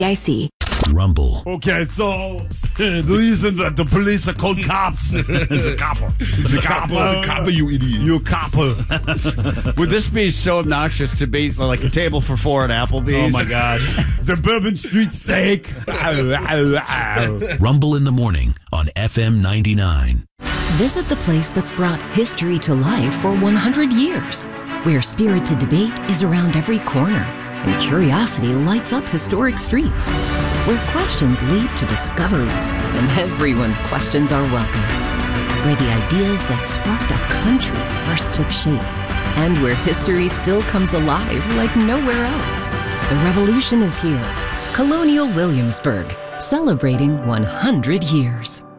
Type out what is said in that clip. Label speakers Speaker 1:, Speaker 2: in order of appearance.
Speaker 1: I see.
Speaker 2: Rumble.
Speaker 3: Okay, so the reason that the police are called cops. It's a copper. It's a copper.
Speaker 4: It's a copper, you idiot.
Speaker 3: You copper. Would this be so obnoxious to be like a table for four at Applebee's?
Speaker 4: Oh my gosh.
Speaker 3: The Bourbon Street Steak.
Speaker 2: Rumble in the morning on FM 99.
Speaker 1: Visit the place that's brought history to life for 100 years, where spirited debate is around every corner and curiosity lights up historic streets, where questions lead to discoveries and everyone's questions are welcomed, where the ideas that sparked a country first took shape, and where history still comes alive like nowhere else. The revolution is here. Colonial Williamsburg, celebrating 100 years.